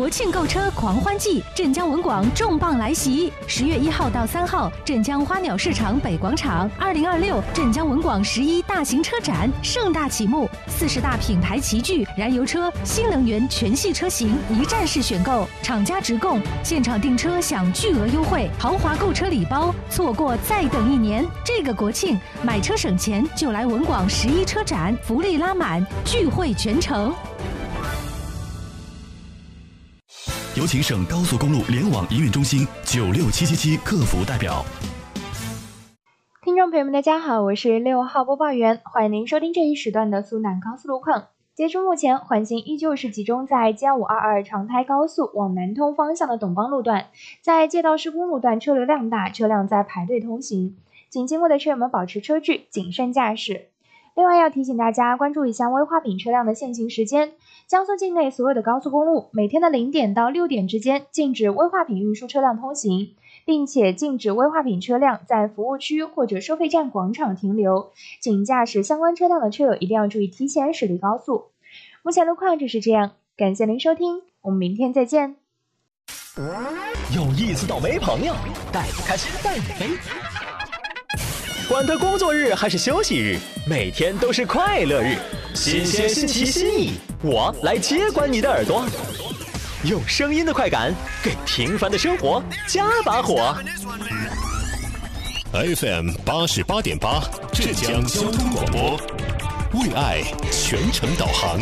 国庆购车狂欢季，镇江文广重磅来袭！10月1号到3号，镇江花鸟市场北广场，2026镇江文广11大型车展盛大启幕，40大品牌齐聚，燃油车、新能源全系车型一站式选购，厂家直供，现场订车享巨额优惠，豪华购车礼包，错过再等1年。这个国庆买车省钱，就来文广11车展，福利拉满，聚会全程。 有请省高速公路联网营运中心96777客服代表。 听众朋友们，大家好，我是6号播报员，欢迎您收听这一时段的苏南高速路况。截至目前，缓行依旧是集中在嘉522长台高速往南通方向的董邦路段，在界道施工路段车流量大，车辆在排队通行，请经过的车友们保持车距，谨慎驾驶。另外要提醒大家关注一下危化品车辆的限行时间。江苏境内所有的高速公路每天的0点到6点之间禁止危化品运输车辆通行，并且禁止危化品车辆在服务区或者收费站广场停留，请驾驶相关车辆的车友一定要注意提前驶离高速。目前路况就是这样，感谢您收听，我们明天再见。 有意思倒霉朋友，带你开心带你飞。管他工作日还是休息日，每天都是快乐日。新鲜新奇新意，我来接管你的耳朵，用声音的快感给平凡的生活加把火。 FM 88.8浙江交通广播，为爱全程导航。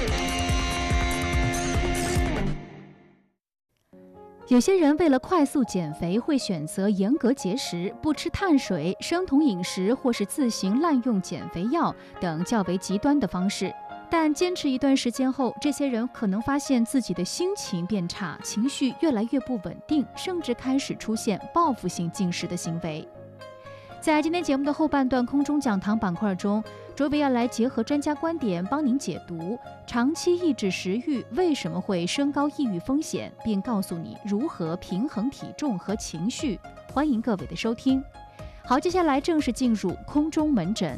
有些人为了快速减肥，会选择严格节食，不吃碳水、生酮饮食，或是自行滥用减肥药等较为极端的方式。但坚持一段时间后，这些人可能发现自己的心情变差，情绪越来越不稳定，甚至开始出现报复性进食的行为。在今天节目的后半段空中讲堂板块中，卓伟要来结合专家观点帮您解读长期抑制食欲为什么会升高抑郁风险，并告诉你如何平衡体重和情绪。欢迎各位的收听。好，接下来正式进入空中门诊。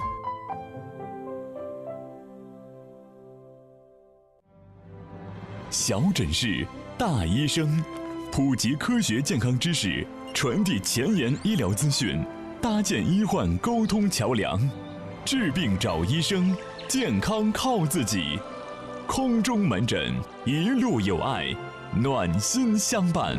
小诊室，大医生，普及科学健康知识，传递前沿医疗资讯，搭建医患沟通桥梁。治病找医生，健康靠自己。空中门诊，一路有爱，暖心相伴。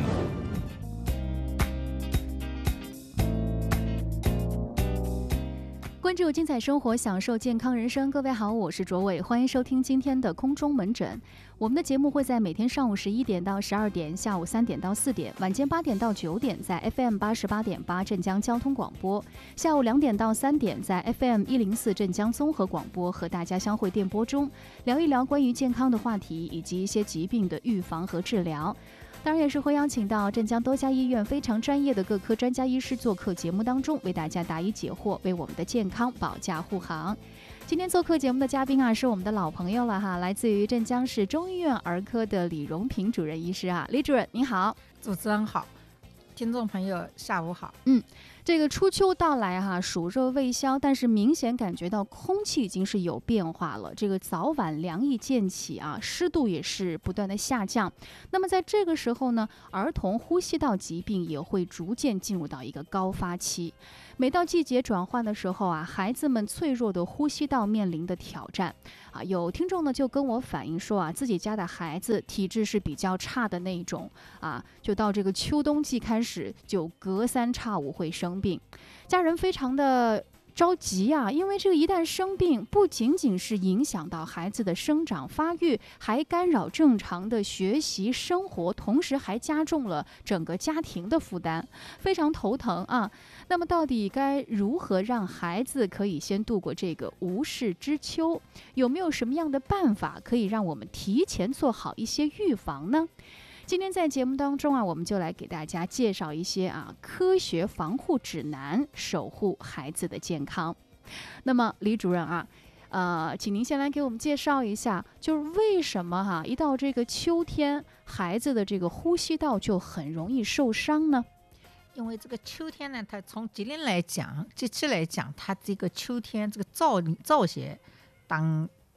关注精彩生活，享受健康人生。各位好，我是卓伟，欢迎收听今天的空中门诊。我们的节目会在每天上午11点到12点，下午3点到4点，晚间8点到9点在 FM 88.8镇江交通广播，下午2点到3点在 FM 104镇江综合广播，和大家相会电波中，聊一聊关于健康的话题，以及一些疾病的预防和治疗。当然也是会邀请到镇江多家医院非常专业的各科专家医师做客节目当中，为大家答疑解惑，为我们的健康保驾护航。今天做客节目的嘉宾啊，是我们的老朋友了哈，来自于镇江市中医院儿科的李荣平主任医师啊，李主任您好。 主持人好，听众朋友下午好。 这个初秋到来哈，暑热未消，但是明显感觉到空气已经是有变化了，这个早晚凉意渐起啊，湿度也是不断的下降。那么在这个时候呢，儿童呼吸道疾病也会逐渐进入到一个高发期。每到季节转换的时候啊，孩子们脆弱的呼吸道面临的挑战啊，有听众呢就跟我反映说啊，自己家的孩子体质是比较差的那一种啊，就到这个秋冬季开始就隔3差5会生病，家人非常的着急啊，因为这个一旦生病，不仅仅是影响到孩子的生长发育，还干扰正常的学习生活，同时还加重了整个家庭的负担，非常头疼啊。那么到底该如何让孩子可以先度过这个无事之秋？有没有什么样的办法可以让我们提前做好一些预防呢？今天在节目当中啊，我们就来给大家介绍一些科学防护指南，守护孩子的健康。那么李主任啊，请您先来给我们介绍一下，就是为什么一到这个秋天，孩子的这个呼吸道就很容易受伤呢？ 因为这个秋天呢，它从节气来讲，它这个秋天这个燥邪当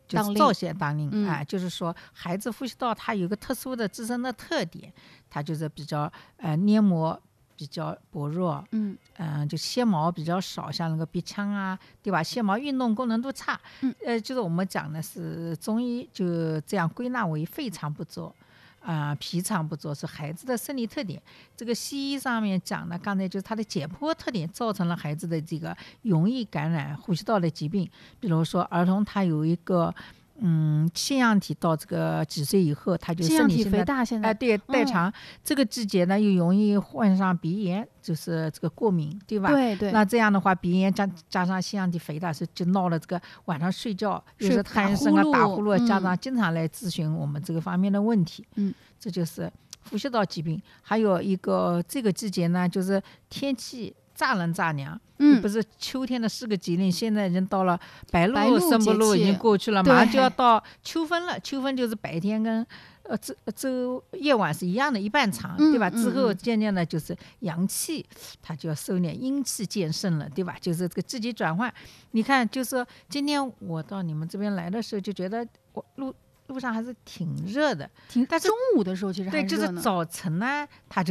就是早泄当令就是说孩子呼吸道它有个特殊的自身的特点，它就是比较黏膜比较薄弱，就纤毛比较少，像那个鼻腔啊，对吧？纤毛运动功能都差，就是我们讲的是中医就这样归纳为肺肠不足。脾肠不足是孩子的生理特点。这个西医上面讲的，刚才就是它的解剖特点造成了孩子的这个容易感染呼吸道的疾病。比如说儿童他有一个腺样体到这个几岁以后，他就生理性的腺样体肥大，现在对代偿，这个季节呢又容易患上鼻炎，就是这个过敏，对吧？ 对。 那这样的话，鼻炎加上腺样体肥大，就闹了这个晚上睡觉又是鼾声啊、打呼噜，家长经常来咨询我们这个方面的问题。这就是呼吸道疾病。还有一个这个季节呢，就是天气乍冷乍凉。不是秋天的4个节令，现在已经到了白露、申不露已经过去了，马上就要到秋分了。秋分就是白天跟夜晚是一样的，一半长，对吧？之后渐渐的就是阳气它就要收敛，阴气渐盛了，对吧？就是这个季节转换。你看，就是今天我到你们这边来的时候，就觉得我路上还是挺热的，但是中午的时候其实还热呢。 对，就是早晨呢，它就